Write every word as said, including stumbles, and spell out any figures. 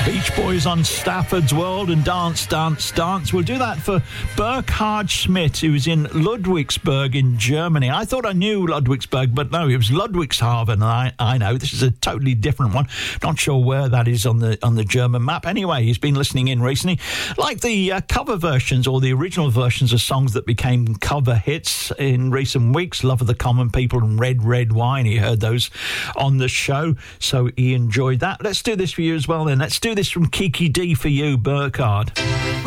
Beach Boys on Stafford's World and Dance, Dance, Dance. We'll do that for Burkhard Schmidt, who's in Ludwigsburg in Germany. I thought I knew Ludwigsburg, but no, it was Ludwigshafen. I, I know. This is a totally different one. Not sure where that is on the on the German map. Anyway, he's been listening in recently. Like the uh, cover versions or the original versions of songs that became cover hits in recent weeks. Love of the Common People and Red, Red Wine. He heard those on the show, so he enjoyed that. Let's do this for you as well then. Let's do this from Kiki D for you, Burkhard.